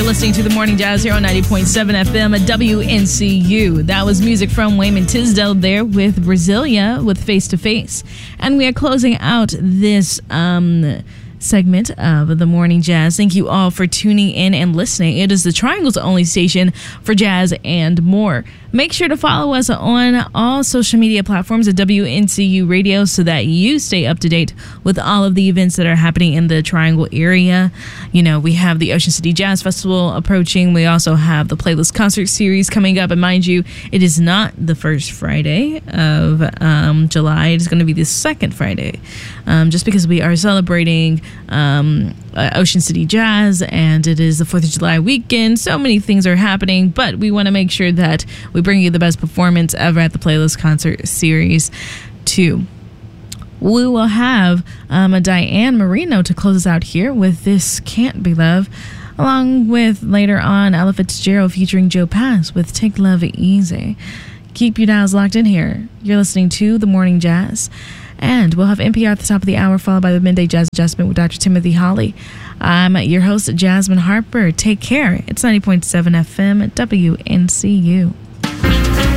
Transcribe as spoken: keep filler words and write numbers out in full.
listening to The Morning Jazz here on ninety point seven F M at W N C U. That was music from Wayman Tisdale there with Brasilia with Face to Face. And we are closing out this um, segment of The Morning Jazz. Thank you all for tuning in and listening. It is the Triangle's only station for jazz and more. Make sure to follow us on all social media platforms at W N C U Radio so that you stay up to date with all of the events that are happening in the Triangle area. You know, we have the Ocean City Jazz Festival approaching. We also have the Playlist Concert Series coming up. And mind you, it is not the first Friday of um, July. It is going to be the second Friday, um, just because we are celebrating um, uh, Ocean City Jazz and it is the fourth of July weekend. So many things are happening, but we want to make sure that we bring you the best performance ever at the Playlist Concert Series too. We will have um, a Diane Marino to close us out here with This Can't Be Love, along with later on Ella Fitzgerald featuring Joe Pass with Take Love Easy. Keep your dials locked in here. You're listening to The Morning Jazz. And we'll have N P R at the top of the hour, followed by the Midday Jazz Adjustment with Doctor Timothy Hawley. I'm your host, Jasmine Harper. Take care. It's ninety point seven F M at W N C U.